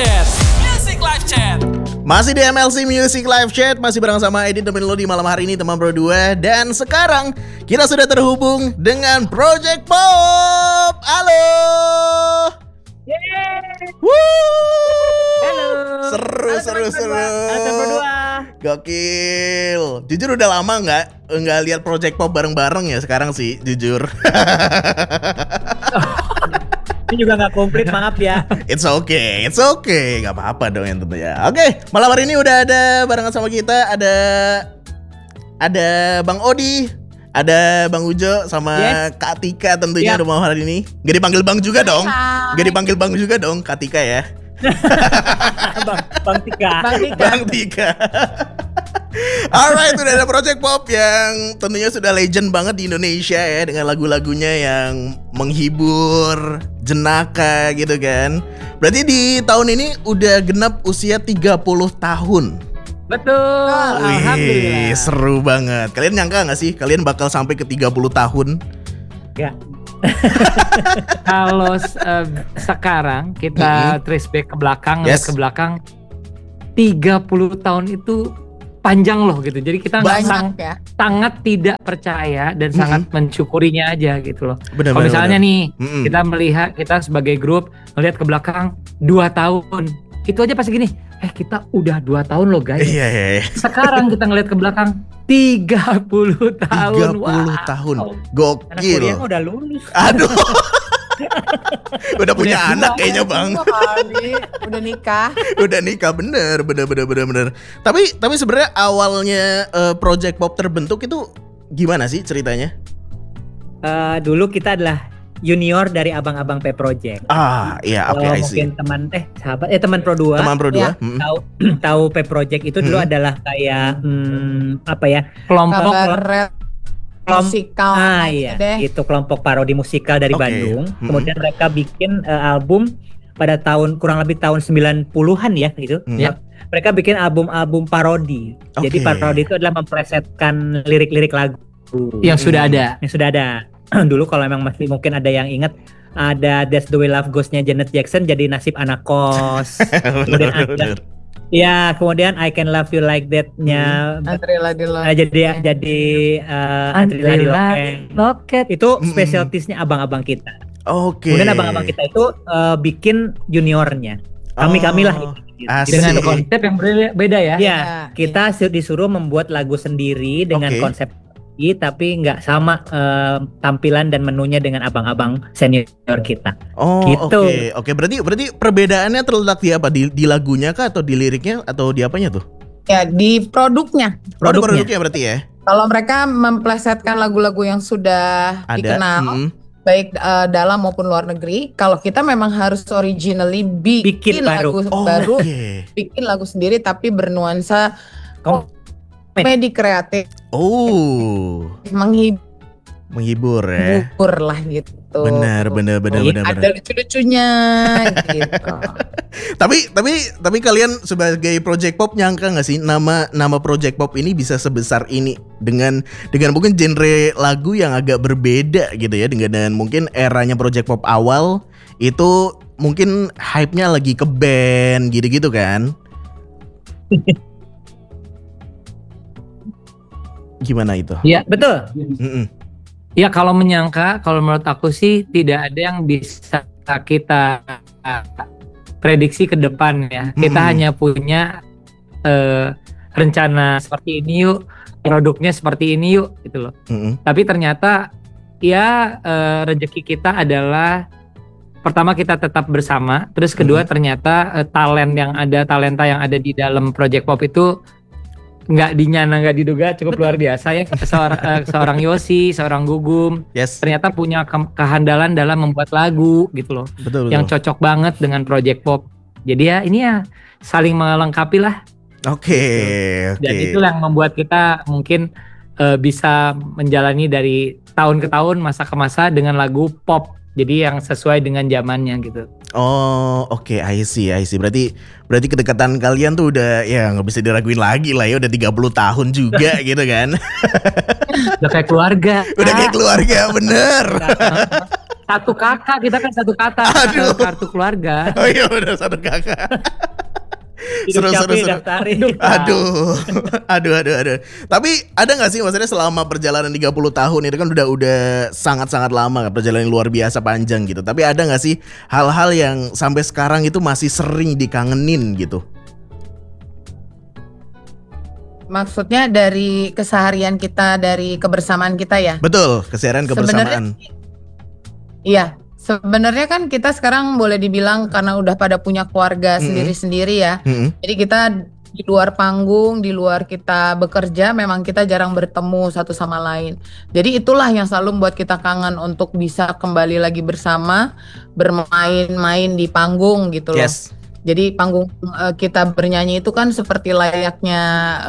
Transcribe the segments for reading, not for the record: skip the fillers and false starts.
Chat. Music Live Chat. Masih di MLC Music Live Chat, masih bareng sama Edit temen lo di malam hari ini teman Pro 2. Dan sekarang kita sudah terhubung dengan Project Pop. Halo. Halo. Seru. Halo berdua. Gokil. Jujur udah lama nggak lihat Project Pop bareng-bareng ya sekarang sih, jujur. Ini juga nggak komplit, maaf ya. It's okay, nggak apa-apa dong yang tentunya. Oke, malam hari ini udah ada barengan sama kita ada Bang Odi, ada Bang Ujo sama Kak Tika tentunya malam hari ini. Gak dipanggil Bang juga dong, Kak Tika ya. Bang Tika. Alright, udah ada Project Pop yang tentunya sudah legend banget di Indonesia ya, dengan lagu-lagunya yang menghibur, jenaka gitu kan. Berarti di tahun ini udah genap usia 30 tahun. Betul. Alhamdulillah. Seru banget. Kalian nyangka gak sih kalian bakal sampai ke 30 tahun? Ya. Kalau sekarang kita trace back ke belakang, ke belakang 30 tahun itu panjang loh gitu. Jadi kita sangat tidak percaya dan sangat mensyukurinya aja gitu loh. Kalau misalnya nih kita melihat, kita sebagai grup melihat ke belakang 2 tahun, itu aja pasti gini, kita udah 2 tahun loh guys. Iya. Sekarang kita ngelihat ke belakang 30 tahun. 30 tahun. Gokil. Anak kuliah udah lulus. Aduh. Udah punya anak kayaknya Bang. Udah nikah. Bener. Tapi sebenarnya awalnya Project Pop terbentuk itu gimana sih ceritanya? Dulu kita adalah junior dari abang-abang P Project. Iya, oke, I see. Mungkin teman Pro 2. Teman Pro 2. Ya, tahu P Project itu dulu adalah kayak kelompok musikal. Itu kelompok parodi musikal dari Bandung. Kemudian mereka bikin album pada kurang lebih tahun 90-an ya gitu. Mereka bikin album parodi. Jadi parodi itu adalah memplesetkan lirik-lirik lagu yang sudah ada. Dulu kalau memang masih mungkin ada yang ingat, ada That's the Way Love Goes-nya Janet Jackson jadi Nasib Anak Kos. Kemudian I Can Love You Like That-nya Adrila jadi Adrila Loket. Itu specialties-nya abang-abang kita. Kemudian abang-abang kita itu bikin juniornya. Kami lah gitu. Dengan konsep yang beda ya. Iya, kita disuruh membuat lagu sendiri dengan konsep tapi nggak sama tampilan dan menunya dengan abang-abang senior kita. Gitu. Oke. Berarti perbedaannya terletak di apa? Di lagunya kah atau di liriknya atau di apanya tuh? Ya, di produknya. Produknya berarti ya. Kalau mereka memplesetkan lagu-lagu yang sudah dikenal, baik dalam maupun luar negeri. Kalau kita memang harus originally bikin lagu baru, bikin lagu sendiri tapi bernuansa komedi kreatif. Menghibur ya. Menghibur lah gitu. Benar. Ada lucu-lucunya gitu. Tapi kalian sebagai Project Pop nyangka nggak sih nama Project Pop ini bisa sebesar ini dengan mungkin genre lagu yang agak berbeda gitu ya, dengan mungkin eranya Project Pop awal itu mungkin hype-nya lagi ke band gitu-gitu kan? Gimana itu? Iya, betul. Ya, kalau menurut aku sih tidak ada yang bisa kita prediksi ke depan ya. Kita hanya punya rencana seperti ini yuk, produknya seperti ini yuk gitu loh. Tapi ternyata rezeki kita adalah pertama kita tetap bersama, terus kedua ternyata talenta yang ada di dalam Project Pop itu nggak diduga cukup luar biasa ya. Seorang Yosi, seorang Gugum, ternyata punya kehandalan dalam membuat lagu gitu loh. Betul. Yang cocok banget dengan Project Pop. Jadi ini saling melengkapi lah. Oke. Dan itulah yang membuat kita mungkin bisa menjalani dari tahun ke tahun, masa ke masa dengan lagu pop. Jadi yang sesuai dengan zamannya gitu. I see. Berarti kedekatan kalian tuh udah nggak bisa diraguin lagi lah ya, udah 30 tahun juga gitu kan. Udah kayak keluarga. Bener. Satu kakak, kita kan satu kata. Kartu keluarga. Oh iya udah satu kakak. Seru. Aduh. Tapi ada nggak sih maksudnya selama perjalanan 30 tahun itu kan udah sangat-sangat lama, perjalanan luar biasa panjang gitu. Tapi ada nggak sih hal-hal yang sampai sekarang itu masih sering dikangenin gitu? Maksudnya dari keseharian kita, dari kebersamaan kita ya? Betul, keseharian kebersamaan. Iya. Sebenarnya kan kita sekarang boleh dibilang karena udah pada punya keluarga sendiri-sendiri ya. Jadi kita di luar panggung, di luar kita bekerja, memang kita jarang bertemu satu sama lain. Jadi itulah yang selalu membuat kita kangen untuk bisa kembali lagi bersama, bermain-main di panggung gitu loh. Yes. Jadi panggung kita bernyanyi itu kan seperti layaknya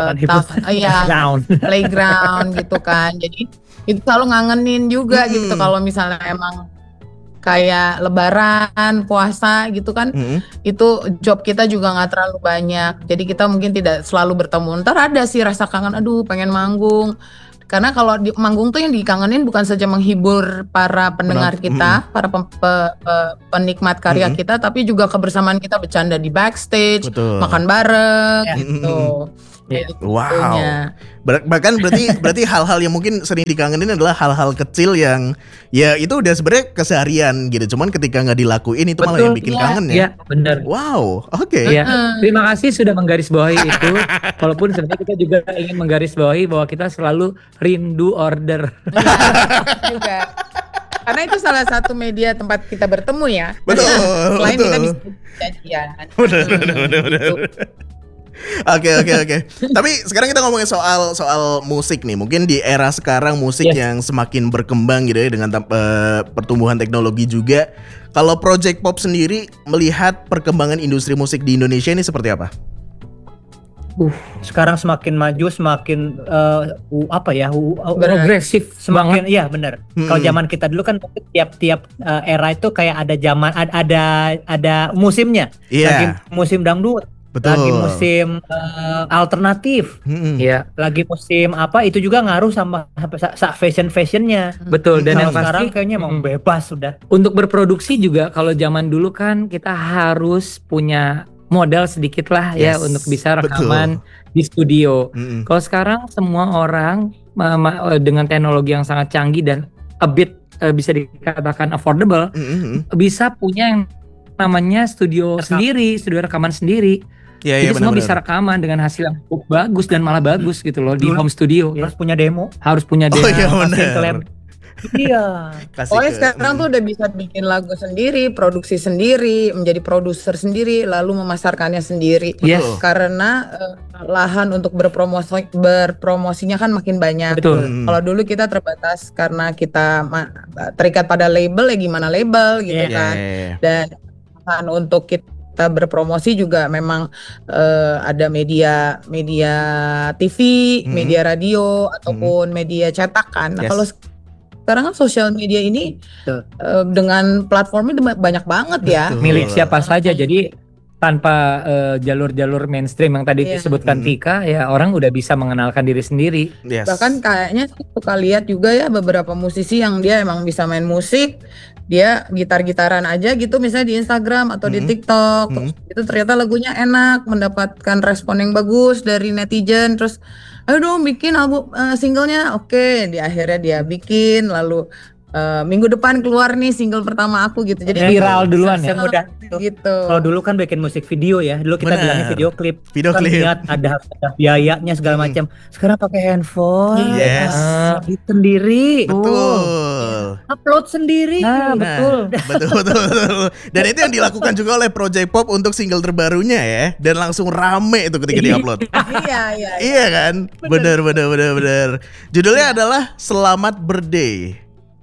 playground gitu kan. Jadi itu selalu ngangenin juga gitu kalau misalnya emang kayak lebaran, puasa gitu kan, itu job kita juga nggak terlalu banyak, jadi kita mungkin tidak selalu bertemu. Ntar ada sih rasa kangen, aduh pengen manggung, karena kalau di manggung tuh yang dikangenin bukan saja menghibur para pendengar kita, para penikmat karya kita, tapi juga kebersamaan kita bercanda di backstage, makan bareng gitu. Wow. Bahkan berarti hal-hal yang mungkin sering dikangenin adalah hal-hal kecil yang ya itu udah sebenarnya keseharian gitu. Cuman ketika nggak dilakuin itu malah yang bikin kangen ya. Iya, benar. Wow, oke. Ya, terima kasih sudah menggarisbawahi itu. Walaupun sebenarnya kita juga ingin menggarisbawahi bahwa kita selalu rindu order. Juga. Karena itu salah satu media tempat kita bertemu ya. Betul. Selain kita bisa janjian. Benar. Oke. Tapi sekarang kita ngomongin soal musik nih. Mungkin di era sekarang musik yang semakin berkembang gitu ya dengan pertumbuhan teknologi juga. Kalau Project Pop sendiri melihat perkembangan industri musik di Indonesia ini seperti apa? Sekarang semakin maju, semakin progresif semakin banget. Iya benar. Kalau zaman kita dulu kan tiap era itu kayak ada zaman ada musimnya. Lagi musim dangdut. Betul. Lagi musim alternatif, ya. Lagi musim apa itu juga ngaruh sama fashionnya. Betul. Dan yang sekarang kayaknya mau bebas sudah. Untuk berproduksi juga kalau zaman dulu kan kita harus punya modal sedikit lah ya untuk bisa rekaman di studio. Kalau sekarang semua orang dengan teknologi yang sangat canggih dan a bit bisa dikatakan affordable, bisa punya yang namanya studio sendiri, studio rekaman sendiri. Jadi semua bisa rekaman dengan hasil yang cukup bagus dan malah bagus gitu loh di home studio. Harus punya demo. Oh iya benar. Iya. Soalnya sekarang tuh udah bisa bikin lagu sendiri, produksi sendiri, menjadi produser sendiri, lalu memasarkannya sendiri. Karena lahan untuk berpromosinya kan makin banyak. Betul. Kalau dulu kita terbatas karena kita terikat pada label, ya gimana label gitu kan. Dan untuk kita berpromosi juga memang ada media TV, media radio ataupun media cetak kan. Nah, kalau sekarang kan sosial media ini dengan platformnya banyak banget ya. Milik siapa saja. Jadi tanpa jalur-jalur mainstream yang tadi disebutkan Tika, ya orang udah bisa mengenalkan diri sendiri. Bahkan kayaknya suka lihat juga ya beberapa musisi yang dia emang bisa main musik, dia gitar-gitaran aja gitu misalnya di Instagram atau di TikTok, itu ternyata lagunya enak, mendapatkan respon yang bagus dari netizen, terus ayo dong bikin album singlenya, oke, di akhirnya dia bikin, lalu minggu depan keluar nih single pertama aku gitu. Jadi viral duluan ya. Mudah gitu. Kalau dulu kan bikin musik video ya. Dulu kita bilangnya video klip. Kan klip. Lihat ada biayanya segala macam. Sekarang pakai handphone. Edit sendiri. Betul. Upload sendiri. Betul. Dan itu yang dilakukan juga oleh Project Pop untuk single terbarunya ya. Dan langsung rame itu ketika diupload. Iya kan? Benar. Judulnya adalah Selamat Birthday.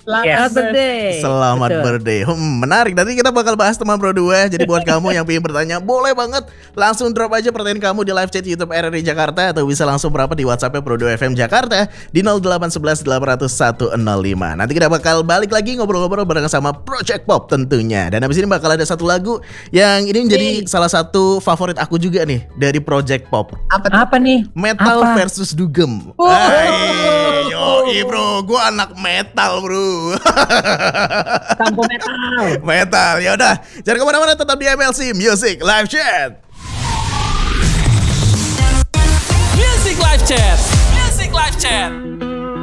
Selamat birthday. Menarik. Nanti kita bakal bahas teman Pro 2. Jadi buat kamu yang pengen bertanya, boleh banget langsung drop aja pertanyaan kamu di live chat YouTube RRI Jakarta, atau bisa langsung berapa di WhatsApp Pro 2 FM Jakarta di 0811 800 105. Nanti kita bakal balik lagi ngobrol-ngobrol bareng sama Project Pop tentunya. Dan habis ini bakal ada satu lagu yang ini menjadi salah satu favorit aku juga nih dari Project Pop. Apa nih? Metal versus Dugem. bro, gue anak metal bro. Sampo metal. Metal, ya udah. Jangan kemana-mana, tetap di MLC Music Live Chat. Music Live Chat. Music Live Chat.